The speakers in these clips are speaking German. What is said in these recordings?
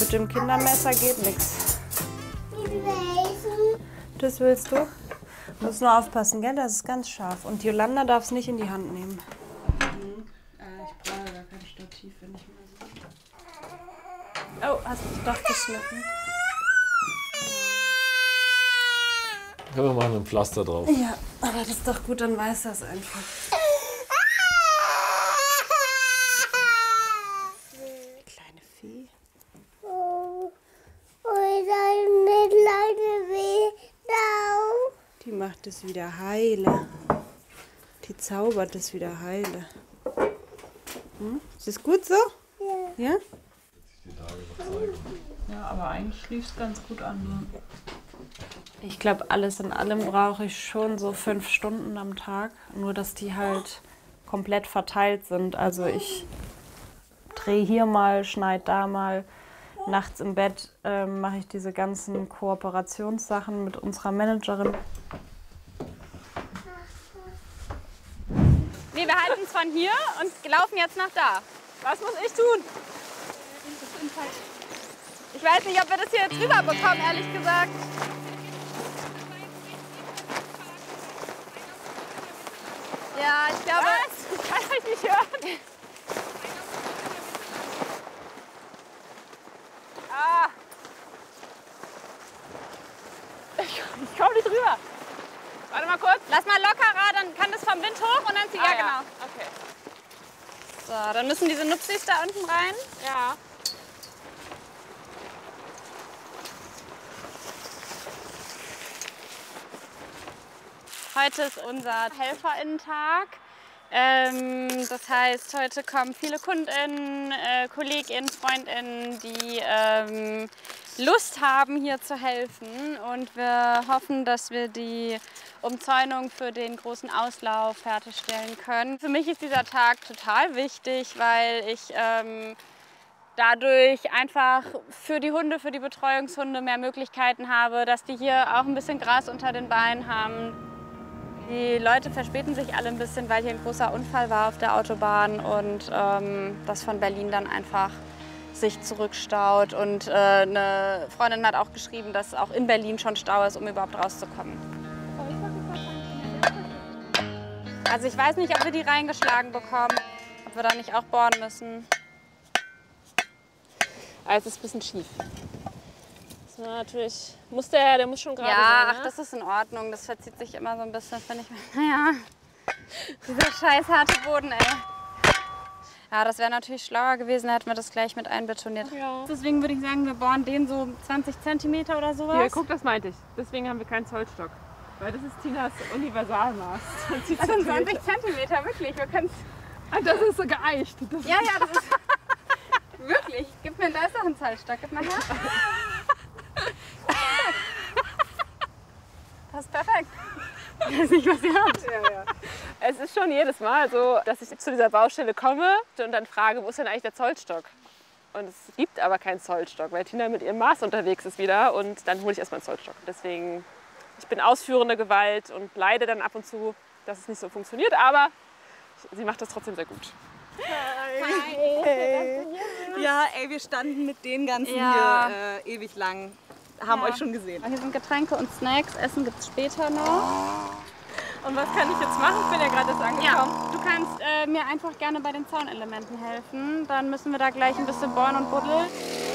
Mit dem Kindermesser geht nichts. Mit welchem? Das willst du? Du musst nur aufpassen, gell? Das ist ganz scharf. Und Jolanda darf es nicht in die Hand nehmen. Ich brauche gar kein Stativ, wenn ich mal so. Oh, hast du doch geschnitten. Können wir mal ein Pflaster drauf. Ja, aber das ist doch gut, dann weiß das einfach. Kleine Vieh. Oh, deine kleine Weh. Die macht es wieder heile. Die zaubert es wieder heile. Hm? Ist das gut so? Ja. Ja? Ja, aber eigentlich lief es ganz gut an. Ich glaube, alles in allem brauche ich schon so 5 Stunden am Tag. Nur, dass die halt komplett verteilt sind. Also ich drehe hier mal, schneide da mal. Nachts im Bett mache ich diese ganzen Kooperationssachen mit unserer Managerin. Nee, wir halten es von hier und laufen jetzt nach da. Was muss ich tun? Ich weiß nicht, ob wir das hier jetzt rüberbekommen, ehrlich gesagt. Ja, ich glaube... Was? Ich kann euch nicht hören. Ah. Ich komme nicht rüber. Warte mal kurz. Lass mal lockerer, dann kann das vom Wind hoch und dann zieht... Ja, genau. Okay. So, dann müssen diese Nupsis da unten rein. Ja. Heute ist unser HelferInnen-Tag. Das heißt, heute kommen viele KundInnen, KollegInnen, FreundInnen, die Lust haben, hier zu helfen. Und wir hoffen, dass wir die Umzäunung für den großen Auslauf fertigstellen können. Für mich ist dieser Tag total wichtig, weil ich dadurch einfach für die Hunde, für die Betreuungshunde mehr Möglichkeiten habe, dass die hier auch ein bisschen Gras unter den Beinen haben. Die Leute verspäten sich alle ein bisschen, weil hier ein großer Unfall war auf der Autobahn und das von Berlin dann einfach sich zurückstaut. Und eine Freundin hat auch geschrieben, dass auch in Berlin schon Stau ist, um überhaupt rauszukommen. Also ich weiß nicht, ob wir die reingeschlagen bekommen, ob wir da nicht auch bohren müssen. Also es ist ein bisschen schief. Das war natürlich, der muss schon gerade Ja, sein, ach, ne? das ist in Ordnung. Das verzieht sich immer so ein bisschen, finde ich. Naja, dieser scheiß harte Boden, ey. Ja, das wäre natürlich schlauer gewesen, hätten wir das gleich mit einbetoniert. Ja. Deswegen würde ich sagen, wir bohren den so 20 cm oder sowas. Hier, guck, das meinte ich. Deswegen haben wir keinen Zollstock. Weil das ist Tinas Universalmaß. 20 Das sind Zentimeter. 20 cm, wirklich. Wir können's... Das ist so geeicht. Das Ja, das ist... Wirklich. Gib mir, da ist doch ein Zollstock. Gib mal her. Das ist perfekt. Ich weiß nicht, was ihr habt. Ja. Es ist schon jedes Mal so, dass ich zu dieser Baustelle komme und dann frage, wo ist denn eigentlich der Zollstock? Und es gibt aber keinen Zollstock, weil Tina mit ihrem Maß unterwegs ist wieder und dann hole ich erstmal einen Zollstock. Deswegen, ich bin ausführende Gewalt und leide dann ab und zu, dass es nicht so funktioniert, aber sie macht das trotzdem sehr gut. Hi. Hey. Ja, ey, wir standen mit den ganzen hier ewig lang. Haben euch schon gesehen. Hier sind Getränke und Snacks. Essen gibt es später noch. Und was kann ich jetzt machen? Ich bin ja gerade erst angekommen. Ja, du kannst mir einfach gerne bei den Zaunelementen helfen. Dann müssen wir da gleich ein bisschen bohren und buddeln.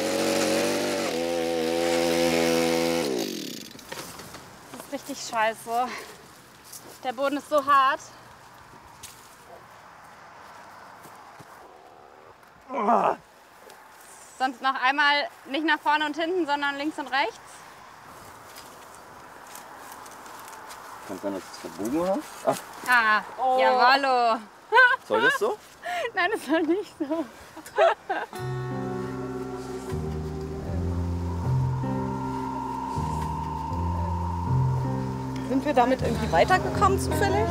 Das ist richtig scheiße. Der Boden ist so hart. Sonst noch einmal nicht nach vorne und hinten, sondern links und rechts. Kann sein, dass es verbogen hast. Ah, jawollo. Soll das so? Nein, das soll nicht so. Sind wir damit irgendwie weitergekommen zufällig?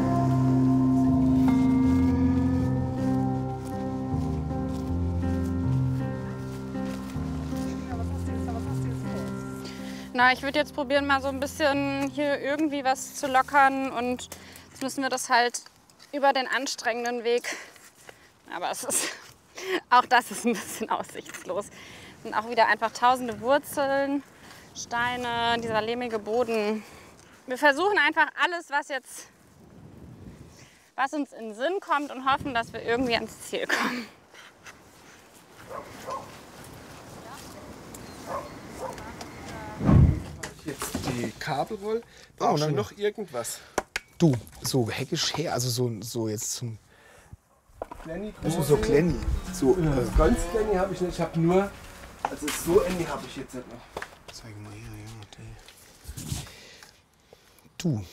Na, ich würde jetzt probieren, mal so ein bisschen hier irgendwie was zu lockern und jetzt müssen wir das halt über den anstrengenden Weg. Aber es ist, auch das ist ein bisschen aussichtslos. Und auch wieder einfach tausende Wurzeln, Steine, dieser lehmige Boden. Wir versuchen einfach alles, was uns in den Sinn kommt und hoffen, dass wir irgendwie ans Ziel kommen. Jetzt die Kabelrolle. Brauchst du noch irgendwas? Du, so heckisch her, also so jetzt zum... Kleine, So klein. So, ganz kleine habe ich nicht, ich habe nur, also so enge habe ich jetzt nicht noch. zeig mal her, ja. Du,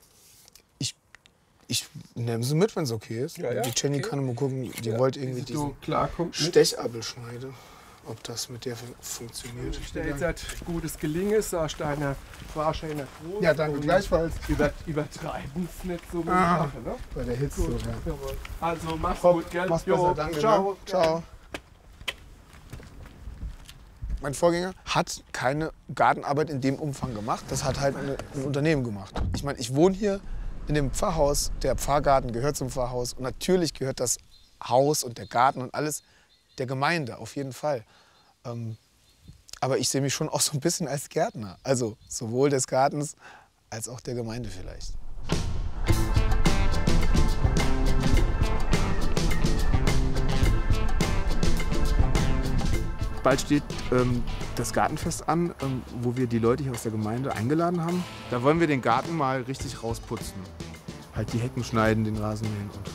ich nehme sie mit, wenn es okay ist. Ja, ja, die Jenny okay. kann mal gucken, die wollte irgendwie diesen klarkommt mit. Stechabel schneiden. Ob das mit der funktioniert. Ich stelle jetzt halt gutes Gelingen, sagst deiner wahrscheinlich groß. Ja, danke, gleichfalls. Übertreiben es nicht so mit der Ah. Sache, ne? Bei der Hitze. Gut, Ja. jawohl. Also mach's Hopp, gut, gell? mach's Jo, besser, danke. ciao. Ne? Ciao. Mein Vorgänger hat keine Gartenarbeit in dem Umfang gemacht. Das hat halt ein Unternehmen gemacht. Ich meine, ich wohne hier in dem Pfarrhaus. Der Pfarrgarten gehört zum Pfarrhaus. Und natürlich gehört das Haus und der Garten und alles der Gemeinde, auf jeden Fall. Aber ich sehe mich schon auch so ein bisschen als Gärtner. Also sowohl des Gartens als auch der Gemeinde vielleicht. Bald steht das Gartenfest an, wo wir die Leute hier aus der Gemeinde eingeladen haben. Da wollen wir den Garten mal richtig rausputzen. Halt die Hecken schneiden, den Rasen mähen und